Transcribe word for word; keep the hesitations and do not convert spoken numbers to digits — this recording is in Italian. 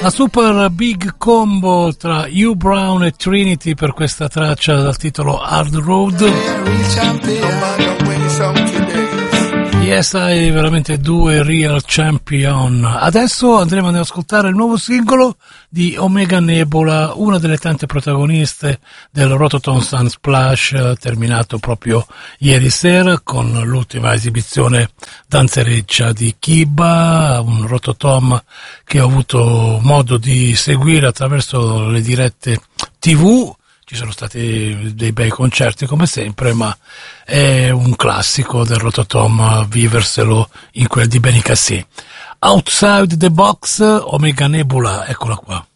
La super big combo tra Hugh Brown e Trinity per questa traccia dal titolo Hard Road. Yes, hai veramente due real champion. Adesso andremo ad ascoltare il nuovo singolo di Omega Nebula, una delle tante protagoniste del Rototom Sunsplash, terminato proprio ieri sera con l'ultima esibizione danzereccia di Kiba, un Rototom che ho avuto modo di seguire attraverso le dirette tivù. Ci sono stati dei bei concerti come sempre, ma è un classico del Rototom viverselo in quel di Benicassì. Outside the Box, Omega Nebula, eccola qua.